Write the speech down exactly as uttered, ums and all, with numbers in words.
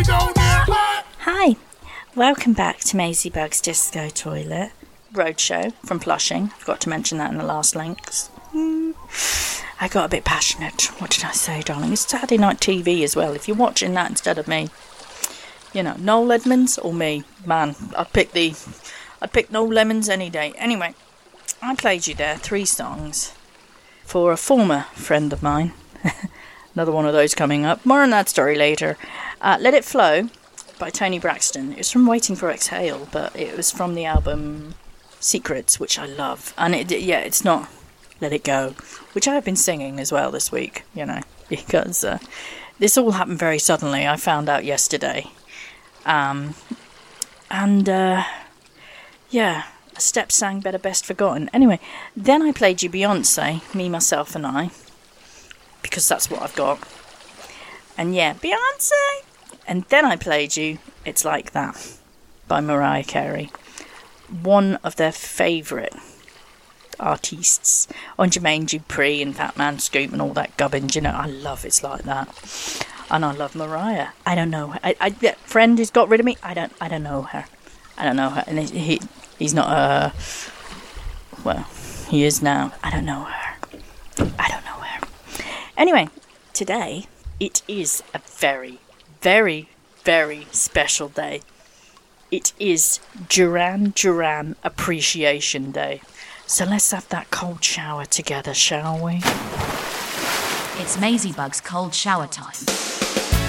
Hi, welcome back to Maisie Bug's Disco Toilet Roadshow from Flushing. Forgot to mention that in the last links. Mm. I got a bit passionate. What did I say, darling? It's Saturday night T V as well. If you're watching that instead of me, you know, Noel Edmonds or me, man, I'd pick the, I'd pick Noel Lemons any day. Anyway, I played you there three songs for a former friend of mine. Another one of those coming up. More on that story later. Uh, Let It Flow by Tony Braxton. It was from Waiting for Exhale, but it was from the album Secrets, which I love. And it, yeah, it's not Let It Go, which I have been singing as well this week, you know, because uh, this all happened very suddenly. I found out yesterday. Um, and, uh, yeah, a step sang Better Best Forgotten. Anyway, then I played you Beyonce, Me, Myself and I, because that's what I've got. And yeah, Beyonce! And then I played you It's Like That by Mariah Carey. One of their favourite artists on Jermaine Dupri and Fat Man Scoop and all that gubbins. You know, I love It's Like That. And I love Mariah. I don't know. I, I that friend who's got rid of me, I don't I don't know her. I don't know her. And he, he he's not a... Well, he is now. I don't know her. I don't know her. Anyway, today it is a very, very, very special day. It is Duran Duran Appreciation Day. So let's have that cold shower together, shall we? It's Maisie Bug's cold shower time.